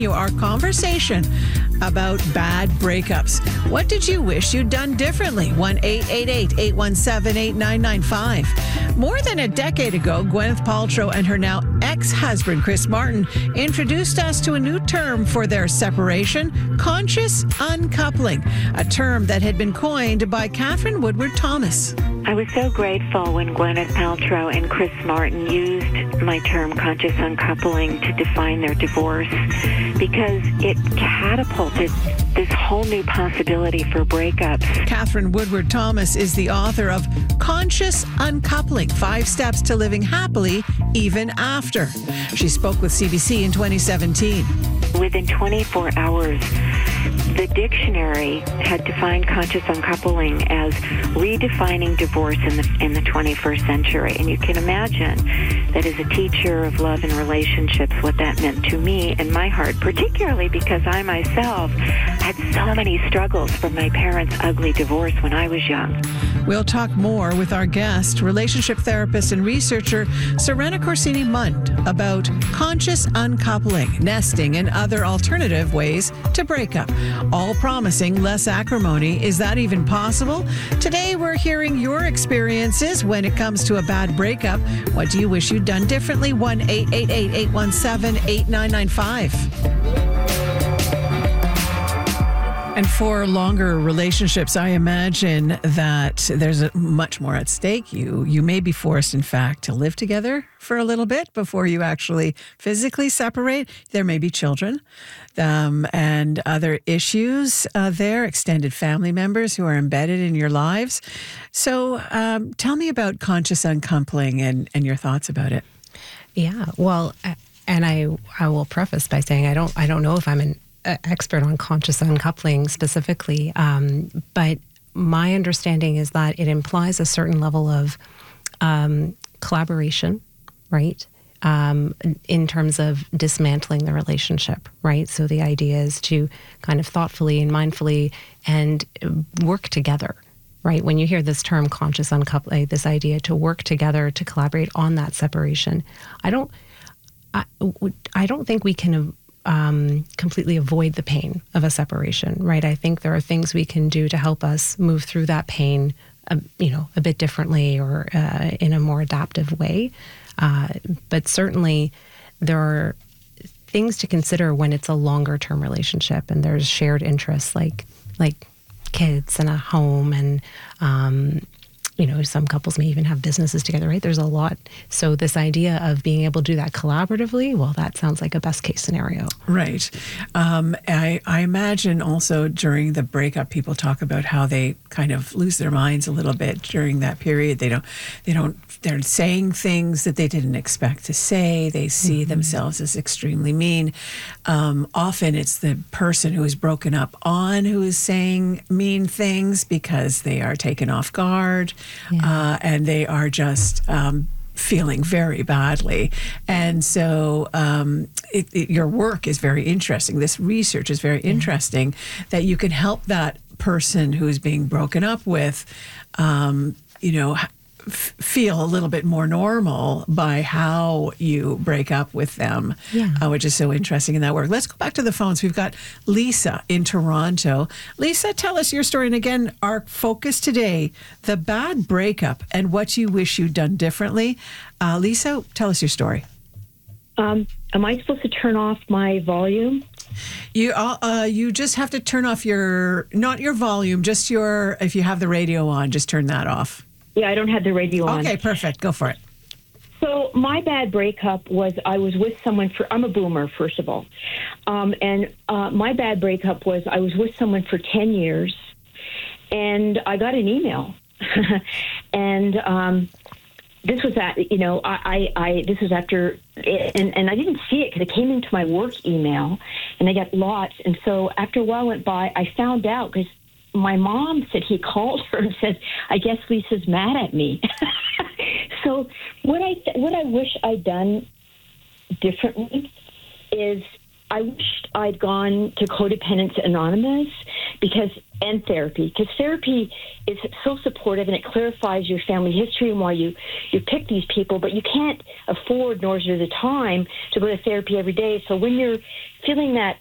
Our conversation about bad breakups. What did you wish you'd done differently? 1-888-817-8995. More than a decade ago, Gwyneth Paltrow and her now ex-husband, Chris Martin, introduced us to a new term for their separation, conscious uncoupling, a term that had been coined by Catherine Woodward Thomas. I was so grateful when Gwyneth Paltrow and Chris Martin used my term conscious uncoupling to define their divorce, because it catapulted this whole new possibility for breakups. Catherine Woodward Thomas is the author of Conscious Uncoupling, 5 Steps to Living Happily Even After. She spoke with CBC in 2017. Within 24 hours, the dictionary had defined conscious uncoupling as redefining divorce in the 21st century. And you can imagine that as a teacher of love and relationships, what that meant to me and my heart, particularly because I myself had so many struggles from my parents' ugly divorce when I was young. We'll talk more with our guest, relationship therapist and researcher Serena Corsini Munt, about conscious uncoupling, nesting, and other alternative ways to break up. All promising less acrimony. Is that even possible? Today, we're hearing your experiences when it comes to a bad breakup. What do you wish you'd done differently? 1-888-817-8995. And for longer relationships, I imagine that there's much more at stake. You may be forced, in fact, to live together for a little bit before you actually physically separate. There may be children and other issues there, extended family members who are embedded in your lives. So tell me about conscious uncoupling and your thoughts about it. Yeah, well, and I will preface by saying I don't know if I'm an expert on conscious uncoupling specifically, but my understanding is that it implies a certain level of collaboration, right? In terms of dismantling the relationship, right? So the idea is to kind of thoughtfully and mindfully and work together, right? When you hear this term conscious uncoupling, this idea to work together to collaborate on that separation, I don't think we can completely avoid the pain of a separation, right? I think there are things we can do to help us move through that pain, a bit differently or in a more adaptive way. But certainly there are things to consider when it's a longer term relationship and there's shared interests like kids and a home and, some couples may even have businesses together, right? There's a lot. So this idea of being able to do that collaboratively, well, that sounds like a best case scenario. Right. I imagine also during the breakup, people talk about how they kind of lose their minds a little bit during that period. They're saying things that they didn't expect to say. They see themselves as extremely mean. Often it's the person who is broken up on who is saying mean things because they are taken off guard. Yeah. And they are just feeling very badly. And so your work is very interesting. This research is very interesting that you can help that person who is being broken up with, feel a little bit more normal by how you break up with them, which is so interesting in that work. Let's go back to the phones. We've got Lisa in Toronto. Lisa, tell us your story. And again, our focus today, the bad breakup and what you wish you'd done differently. Lisa, tell us your story. Am I supposed to turn off my volume? You just have to turn off not your volume, just if you have the radio on, just turn that off. Yeah, I don't have the radio on. Okay, perfect. Go for it. So my bad breakup was I was with someone I'm a boomer, first of all. My bad breakup was I was with someone for 10 years, and I got an email. And this was this was after, and I didn't see it because it came into my work email, and I got lots. And so after a while went by, I found out because my mom said he called her and said, I guess Lisa's mad at me. So what I wish I'd done differently is I wished I'd gone to Codependence Anonymous and therapy, because therapy is so supportive and it clarifies your family history and why you pick these people, but you can't afford, nor is there the time to go to therapy every day. So when you're feeling that